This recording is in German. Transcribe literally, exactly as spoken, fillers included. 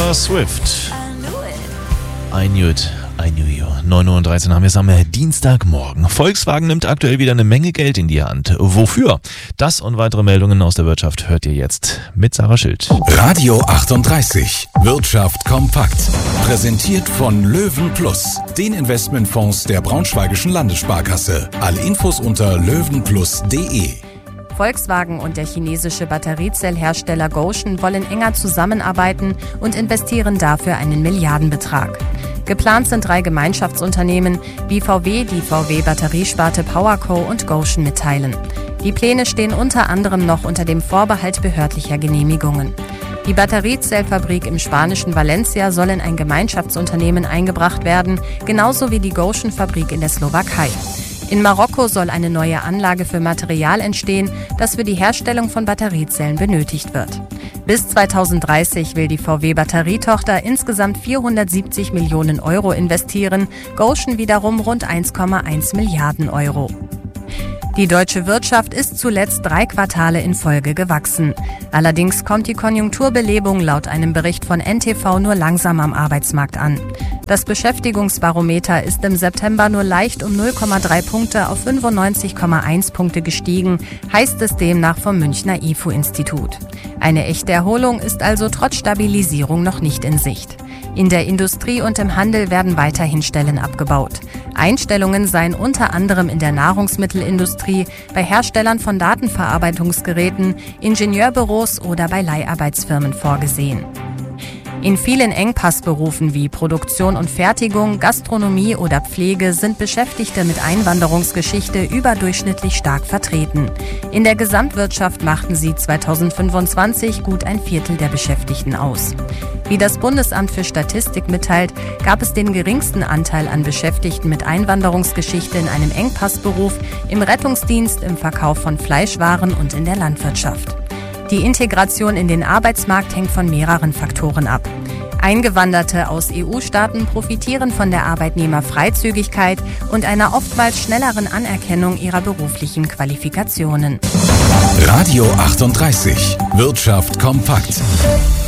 Taylor Swift. I knew it. I knew you. neun Uhr dreizehn haben wir es am Dienstagmorgen. Volkswagen nimmt aktuell wieder eine Menge Geld in die Hand. Wofür? Das und weitere Meldungen aus der Wirtschaft hört ihr jetzt mit Sarah Schild. Radio achtunddreißig. Wirtschaft kompakt. Präsentiert von Löwen Plus, den Investmentfonds der Braunschweigischen Landessparkasse. Alle Infos unter löwenplus punkt de. Volkswagen und der chinesische Batteriezellhersteller Gotion wollen enger zusammenarbeiten und investieren dafür einen Milliardenbetrag. Geplant sind drei Gemeinschaftsunternehmen, wie V W, die V W-Batteriesparte PowerCo und Gotion mitteilen. Die Pläne stehen unter anderem noch unter dem Vorbehalt behördlicher Genehmigungen. Die Batteriezellfabrik im spanischen Valencia soll in ein Gemeinschaftsunternehmen eingebracht werden, genauso wie die Gotion-Fabrik in der Slowakei. In Marokko soll eine neue Anlage für Material entstehen, das für die Herstellung von Batteriezellen benötigt wird. Bis zweitausenddreißig will die V W-Batterietochter insgesamt vierhundertsiebzig Millionen Euro investieren, Gotion wiederum rund eins Komma eins Milliarden Euro. Die deutsche Wirtschaft ist zuletzt drei Quartale in Folge gewachsen. Allerdings kommt die Konjunkturbelebung laut einem Bericht von N T V nur langsam am Arbeitsmarkt an. Das Beschäftigungsbarometer ist im September nur leicht um null Komma drei Punkte auf fünfundneunzig Komma eins Punkte gestiegen, heißt es demnach vom Münchner I F O-Institut. Eine echte Erholung ist also trotz Stabilisierung noch nicht in Sicht. In der Industrie und im Handel werden weiterhin Stellen abgebaut. Einstellungen seien unter anderem in der Nahrungsmittelindustrie, bei Herstellern von Datenverarbeitungsgeräten, Ingenieurbüros oder bei Leiharbeitsfirmen vorgesehen. In vielen Engpassberufen wie Produktion und Fertigung, Gastronomie oder Pflege sind Beschäftigte mit Einwanderungsgeschichte überdurchschnittlich stark vertreten. In der Gesamtwirtschaft machten sie zweitausendfünfundzwanzig gut ein Viertel der Beschäftigten aus. Wie das Bundesamt für Statistik mitteilt, gab es den geringsten Anteil an Beschäftigten mit Einwanderungsgeschichte in einem Engpassberuf, im Rettungsdienst, im Verkauf von Fleischwaren und in der Landwirtschaft. Die Integration in den Arbeitsmarkt hängt von mehreren Faktoren ab. Eingewanderte aus E U-Staaten profitieren von der Arbeitnehmerfreizügigkeit und einer oftmals schnelleren Anerkennung ihrer beruflichen Qualifikationen. Radio achtunddreißig. Wirtschaft kompakt.